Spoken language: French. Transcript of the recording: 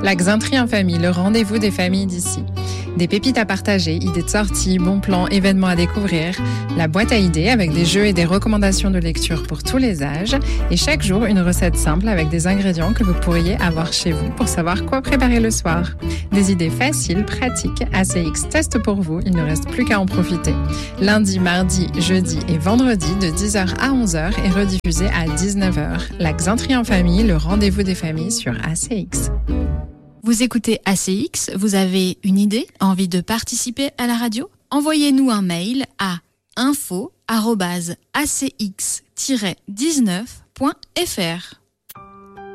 La Xanterie en famille, le rendez-vous des familles d'ici. Des pépites à partager, idées de sortie, bons plans, événements à découvrir. La boîte à idées avec des jeux et des recommandations de lecture pour tous les âges. Et chaque jour, une recette simple avec des ingrédients que vous pourriez avoir chez vous pour savoir quoi préparer le soir. Des idées faciles, pratiques. ACX teste pour vous, il ne reste plus qu'à en profiter. Lundi, mardi, jeudi et vendredi de 10h à 11h et rediffusé à 19h. La Xanterie en famille, le rendez-vous des familles sur ACX. Vous écoutez ACX, vous avez une idée, envie de participer à la radio ? Envoyez-nous un mail à info@acx-19.fr.